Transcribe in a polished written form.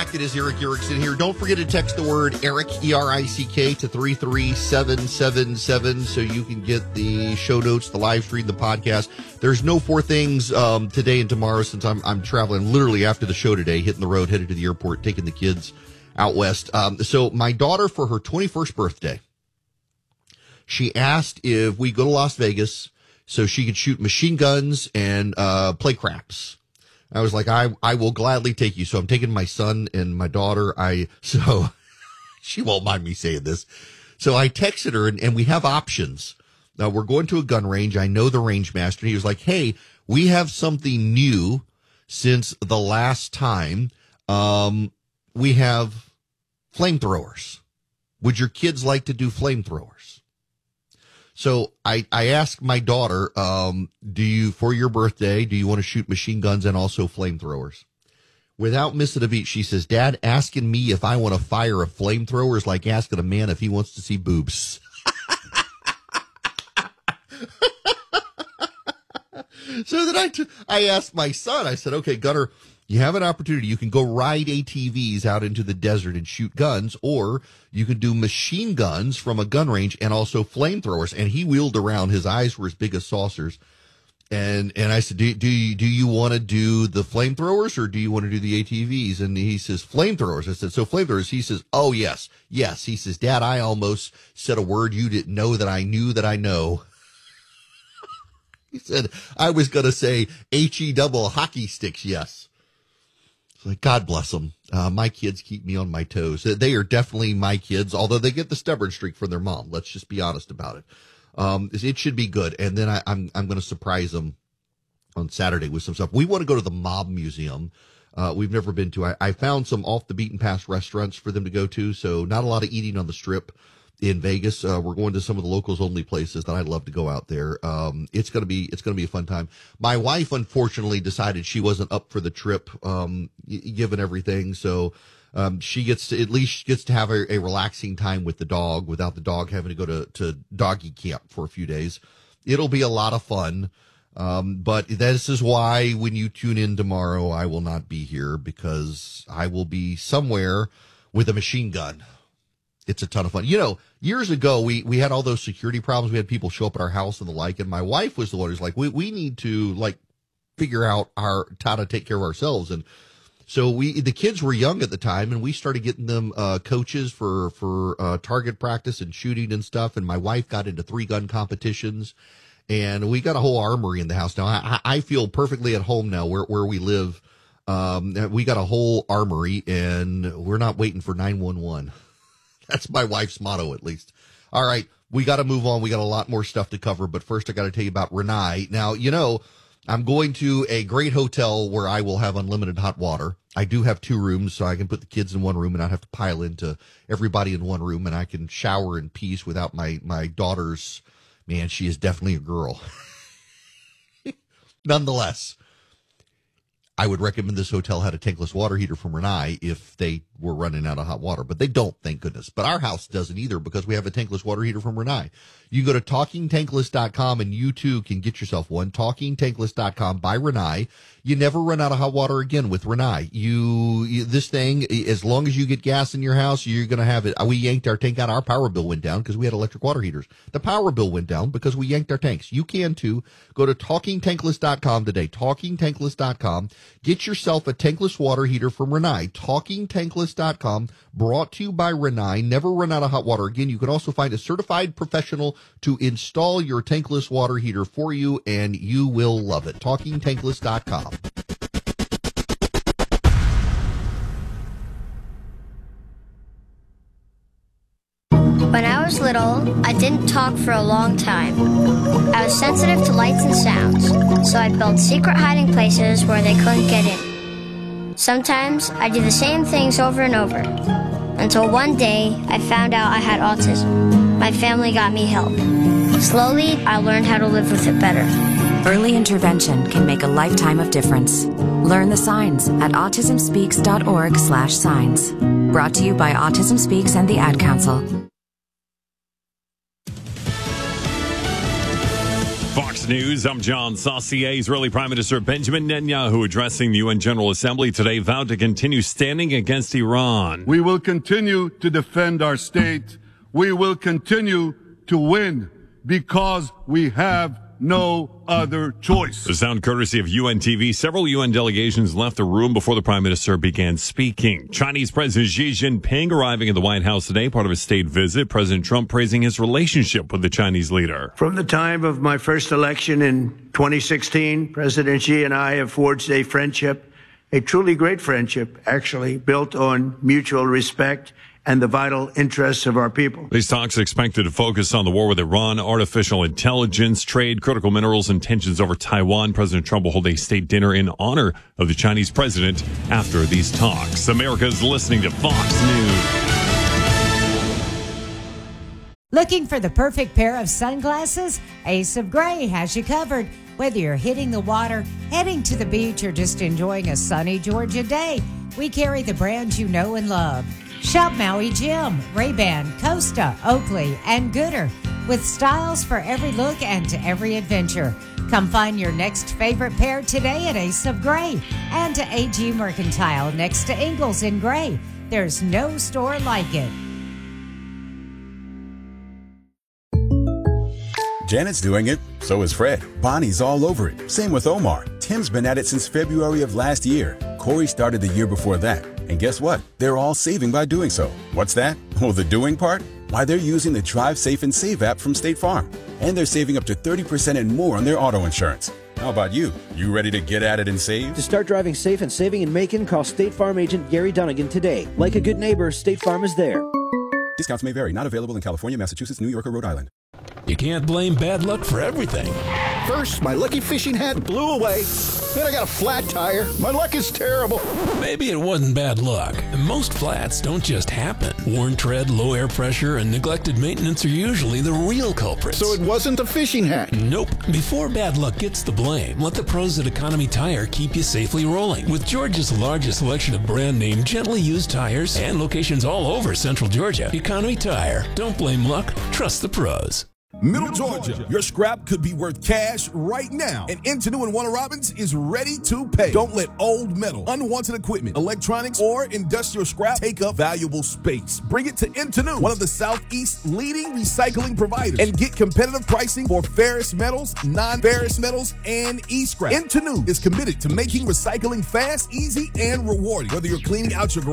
back. It is Eric Erickson here. Don't forget to text the word Eric, E-R-I-C-K, to 33777 so you can get the show notes, the live stream, the podcast. There's no four things today and tomorrow since I'm traveling literally after the show today, hitting the road, headed to the airport, taking the kids out west. So my daughter, for her 21st birthday, she asked if we go to Las Vegas so she could shoot machine guns and play craps. I was like, I will gladly take you. So I'm taking my son and my daughter. So she won't mind me saying this. So I texted her and we have options. Now we're going to a gun range. I know the range master. And he was like, hey, we have something new since the last time. We have flamethrowers. Would your kids like to do flamethrowers? So I asked my daughter, for your birthday, do you want to shoot machine guns and also flamethrowers? Without missing a beat, she says, Dad, asking me if I want to fire a flamethrower is like asking a man if he wants to see boobs. So then I asked my son, I said, okay, Gunner, you have an opportunity. You can go ride ATVs out into the desert and shoot guns, or you can do machine guns from a gun range and also flamethrowers. And he wheeled around. His eyes were as big as saucers. And I said, do you want to do the flamethrowers or do you want to do the ATVs? And he says, flamethrowers. I said, so flamethrowers. He says, oh, yes. Yes. He says, Dad, I almost said a word you didn't know that I knew that I know. He said, I was going to say HE double hockey sticks. Yes. Like, God bless them. My kids keep me on my toes. They are definitely my kids, although they get the stubborn streak from their mom. Let's just be honest about it. It should be good. And then I'm going to surprise them on Saturday with some stuff. We want to go to the Mob Museum. We've never been to. I found some off the beaten path restaurants for them to go to. So not a lot of eating on the Strip in Vegas. We're going to some of the locals only places that I'd love to go out there. It's going to be a fun time. My wife, unfortunately, decided she wasn't up for the trip, given everything. So, she gets to have a relaxing time with the dog without the dog having to go to doggy camp for a few days. It'll be a lot of fun. But this is why when you tune in tomorrow, I will not be here because I will be somewhere with a machine gun. It's a ton of fun. You know, years ago, we had all those security problems. We had people show up at our house and the like. And my wife was the one who's like, we need to figure out how to take care of ourselves. And so the kids were young at the time and we started getting them, coaches for target practice and shooting and stuff. And my wife got into 3-gun competitions and we got a whole armory in the house. Now I feel perfectly at home now where we live. We got a whole armory and we're not waiting for 911. That's my wife's motto, at least. All right, we got to move on. We got a lot more stuff to cover, but first I got to tell you about Rinnai. Now, you know, I'm going to a great hotel where I will have unlimited hot water. I do have 2 rooms, so I can put the kids in one room and not have to pile into everybody in one room, and I can shower in peace without my daughter's, man, she is definitely a girl. Nonetheless, I would recommend this hotel had a tankless water heater from Rinnai if they were running out of hot water, but they don't, thank goodness. But our house doesn't either because we have a tankless water heater from Rinnai. You go to TalkingTankless.com and you too can get yourself one. TalkingTankless.com by Rinnai. You never run out of hot water again with Rinnai. This thing, as long as you get gas in your house, you're going to have it. We yanked our tank out. Our power bill went down because we had electric water heaters. The power bill went down because we yanked our tanks. You can too. Go to TalkingTankless.com today. TalkingTankless.com. Get yourself a tankless water heater from Rinnai. TalkingTankless.com. Brought to you by Rinnai. Never run out of hot water again. You can also find a certified professional to install your tankless water heater for you, and you will love it. TalkingTankless.com. When I was little, I didn't talk for a long time. I was sensitive to lights and sounds, so I built secret hiding places where they couldn't get in. Sometimes I do the same things over and over, until one day I found out I had autism. My family got me help. Slowly, I learned how to live with it better. Early intervention can make a lifetime of difference. Learn the signs at autismspeaks.org/signs. Brought to you by Autism Speaks and the Ad Council. Fox News. I'm John Saucier. Israeli Prime Minister Benjamin Netanyahu addressing the UN General Assembly today vowed to continue standing against Iran. We will continue to defend our state. We will continue to win because we have no other choice. The sound courtesy of UN TV. Several UN delegations left the room before the Prime Minister began speaking. Chinese President Xi Jinping arriving at the White House today, part of a state visit. President Trump praising his relationship with the Chinese leader. From the time of my first election in 2016, President Xi and I have forged a friendship, a truly great friendship, actually, built on mutual respect and the vital interests of our people. These talks are expected to focus on the war with Iran, artificial intelligence, trade, critical minerals, and tensions over Taiwan. President Trump will hold a state dinner in honor of the Chinese president after these talks. America is listening to Fox News. Looking for the perfect pair of sunglasses? Ace of Gray has you covered. Whether you're hitting the water, heading to the beach, or just enjoying a sunny Georgia day, we carry the brands you know and love. Shop Maui Jim, Ray-Ban, Costa, Oakley, and Gooder with styles for every look and to every adventure. Come find your next favorite pair today at Ace of Gray and to AG Mercantile next to Ingalls in Gray. There's no store like it. Janet's doing it, so is Fred. Bonnie's all over it. Same with Omar. Tim's been at it since February of last year. Corey started the year before that. And guess what? They're all saving by doing so. What's that? Oh, the doing part? Why, they're using the Drive Safe and Save app from State Farm. And they're saving up to 30% and more on their auto insurance. How about you? You ready to get at it and save? To start driving safe and saving in Macon, call State Farm agent Gary Dunnigan today. Like a good neighbor, State Farm is there. Discounts may vary. Not available in California, Massachusetts, New York, or Rhode Island. You can't blame bad luck for everything. First, my lucky fishing hat blew away. Then I got a flat tire. My luck is terrible. Maybe it wasn't bad luck. Most flats don't just happen. Worn tread, low air pressure, and neglected maintenance are usually the real culprits. So it wasn't a fishing hat? Nope. Before bad luck gets the blame, let the pros at Economy Tire keep you safely rolling. With Georgia's largest selection of brand name, gently used tires and locations all over Central Georgia, Economy Tire. Don't blame luck. Trust the pros. Middle Georgia, your scrap could be worth cash right now, and Intenu and Warner Robins is ready to pay. Don't let old metal, unwanted equipment, electronics, or industrial scrap take up valuable space. Bring it to Intenu, one of the Southeast's leading recycling providers, and get competitive pricing for ferrous metals, non-ferrous metals, and e-scrap. Intenu is committed to making recycling fast, easy, and rewarding. Whether you're cleaning out your